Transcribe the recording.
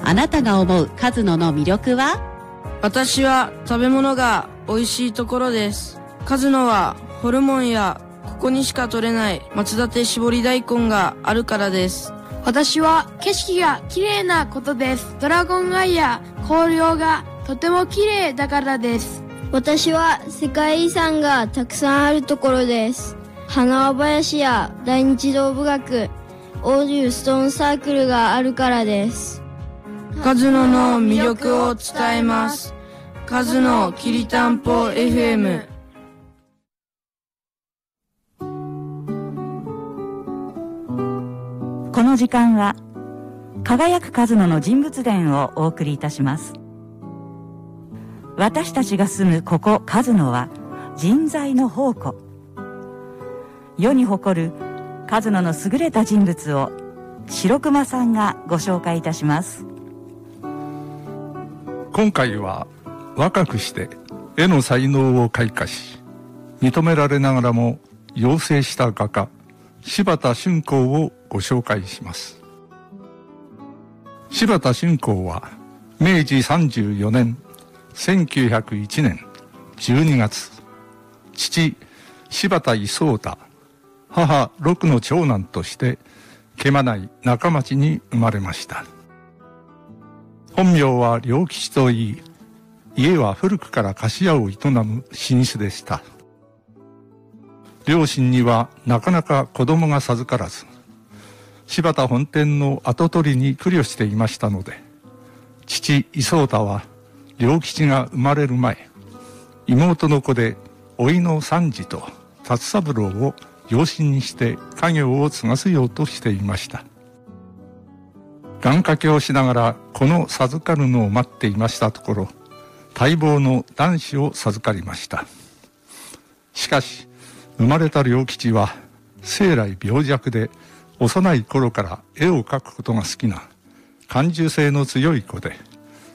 あなたが思うカズノの魅力は？ 私は食べ物が美味しいところです。カズノはホルモンやここにしか取れない松立絞り大根があるからです。 私は景色が綺麗なことです。ドラゴンアイや紅葉がとても綺麗だからです。 私は世界遺産がたくさんあるところです。花輪林や大日動物学、オーデューストーンサークルがあるからです。 カズノの魅力を伝えます。カズノきりたんぽ FM。 この時間は輝くカズノの人物伝をお送りいたします。私たちが住むここカズノは人材の宝庫。世に誇るカズノの優れた人物を白熊さんがご紹介いたします。 今回は若くして絵の才能を開花し認められながらも養成した画家柴田春光をご紹介します。柴田春光は明治34年1901年12月、父柴田伊宗太、母六の長男として毛馬内中町に生まれました。本名は良吉といい、家は古くから菓子屋を営む老舗でした。両親にはなかなか子供が授からず、柴田本店の跡取りに苦慮していましたので、父伊宗太は良吉が生まれる前、妹の子で甥の三次と辰三郎を養子にして家業を継がせようとしていました。願掛けをしながらこの授かるのを待っていましたところ、待望の男子を授かりました。しかし生まれた良吉は生来病弱で、幼い頃から絵を描くことが好きな感受性の強い子で、